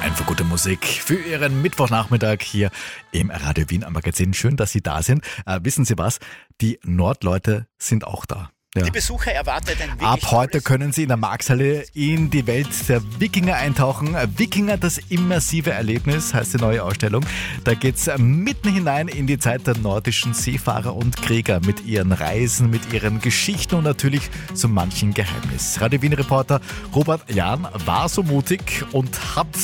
Einfach gute Musik für Ihren Mittwochnachmittag hier im Radio Wien am Magazin. Schön, dass Sie da sind. Wissen Sie was? Die Nordleute sind auch da. Ja. Die Besucher erwartet ein wirklich Ab heute tolles... können Sie in der Marxhalle in die Welt der Wikinger eintauchen. Wikinger, das immersive Erlebnis, heißt die neue Ausstellung. Da geht's mitten hinein in die Zeit der nordischen Seefahrer und Krieger mit ihren Reisen, mit ihren Geschichten und natürlich so manchen Geheimnis. Radio Wien-Reporter Robert Jahn war so mutig und hat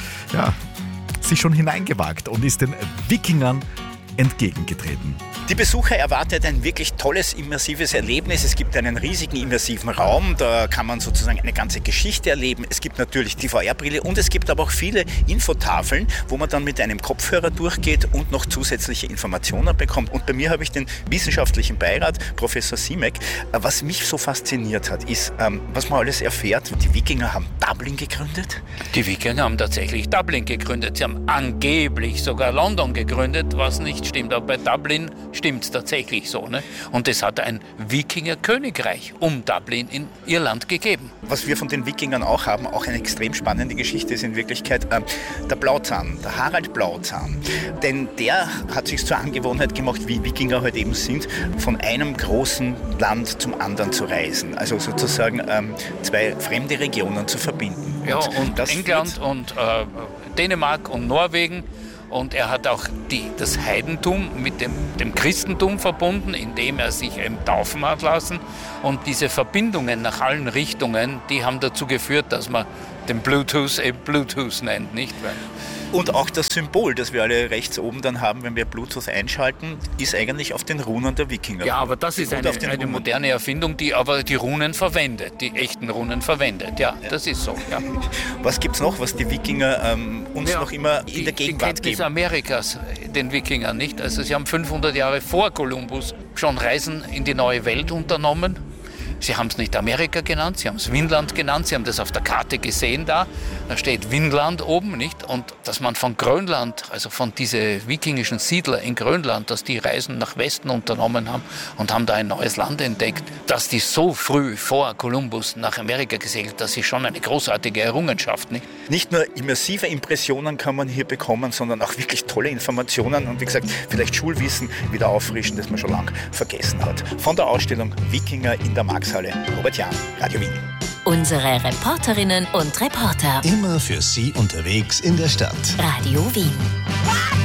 sich schon hineingewagt und ist den Wikingern entgegengetreten. Die Besucher erwartet ein wirklich tolles, immersives Erlebnis. Es gibt einen riesigen, immersiven Raum, da kann man sozusagen eine ganze Geschichte erleben. Es gibt natürlich die VR-Brille und es gibt aber auch viele Infotafeln, wo man dann mit einem Kopfhörer durchgeht und noch zusätzliche Informationen bekommt. Und bei mir habe ich den wissenschaftlichen Beirat, Professor Simek. Was mich so fasziniert hat, ist, was man alles erfährt. Die Wikinger haben Dublin gegründet. Die Wikinger haben tatsächlich Dublin gegründet. Sie haben angeblich sogar London gegründet, was nicht stimmt. Aber bei Dublin stimmt es tatsächlich so. Ne? Und es hat ein Wikinger-Königreich um Dublin in Irland gegeben. Was wir von den Wikingern auch haben, auch eine extrem spannende Geschichte, ist in Wirklichkeit der Blauzahn, der Harald Blauzahn. Denn der hat sich zur Angewohnheit gemacht, wie Wikinger halt eben sind, von einem großen Land zum anderen zu reisen. Also sozusagen zwei fremde Regionen zu verbinden. Ja, und England und Dänemark und Norwegen. Und er hat auch das Heidentum mit dem Christentum verbunden, indem er sich eben taufen hat lassen. Und diese Verbindungen nach allen Richtungen, die haben dazu geführt, dass man den Bluetooth eben Bluetooth nennt, nicht? Und auch das Symbol, das wir alle rechts oben dann haben, wenn wir Bluetooth einschalten, ist eigentlich auf den Runen der Wikinger. Ja, aber das ist eine moderne Erfindung, die aber die Runen verwendet, die echten Runen verwendet. Ja, das ist so. Ja. Was gibt es noch, was die Wikinger uns noch immer in der Gegenwart die Kenntnis geben? Amerikas, den Wikingern, nicht? Also sie haben 500 Jahre vor Kolumbus schon Reisen in die neue Welt unternommen. Sie haben es nicht Amerika genannt, sie haben es Vinland genannt, sie haben das auf der Karte gesehen da steht Vinland oben, nicht? Und dass man von Grönland, also von diesen wikingischen Siedler in Grönland, dass die Reisen nach Westen unternommen haben und haben da ein neues Land entdeckt, dass die so früh vor Kolumbus nach Amerika gesegelt, das ist schon eine großartige Errungenschaft, nicht? Nicht nur immersive Impressionen kann man hier bekommen, sondern auch wirklich tolle Informationen und wie gesagt, vielleicht Schulwissen wieder auffrischen, das man schon lange vergessen hat. Von der Ausstellung Wikinger in der Marxhalle. Robert Jahn, Radio Wien. Unsere Reporterinnen und Reporter. Immer für Sie unterwegs in der Stadt. Radio Wien.